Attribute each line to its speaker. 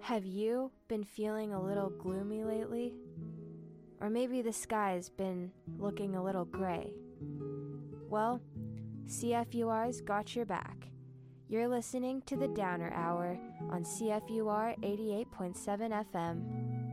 Speaker 1: Have you been feeling a little gloomy lately? Or maybe the sky's been looking a little gray? Well, CFUR's got your back. You're listening to the Downer Hour on CFUR 88.7 FM.